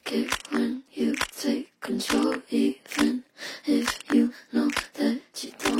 like it when you take control, even if you know that you don't.